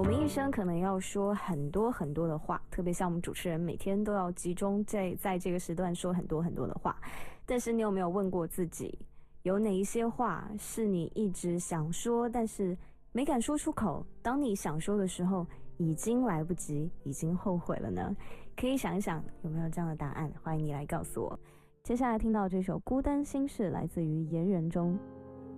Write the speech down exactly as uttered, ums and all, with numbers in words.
我们一生可能要说很多很多的话，特别像我们主持人每天都要集中在在这个时段说很多很多的话。但是你有没有问过自己，有哪一些话是你一直想说，但是没敢说出口？当你想说的时候，已经来不及，已经后悔了呢？可以想一想，有没有这样的答案？欢迎你来告诉我。接下来听到这首《孤单心事》，来自于言人中。